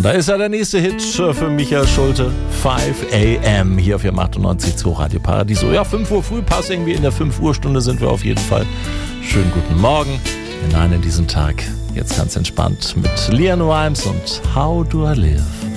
da ist ja der nächste Hit für Michael Schulte. 5 AM hier auf Ihrem 98.2 Radio Paradiso. Ja, 5 Uhr früh, passt irgendwie in der 5 Uhr Stunde sind wir auf jeden Fall. Schönen guten Morgen hinein in diesen Tag. Jetzt ganz entspannt mit LeAnn Rimes und How Do I Live.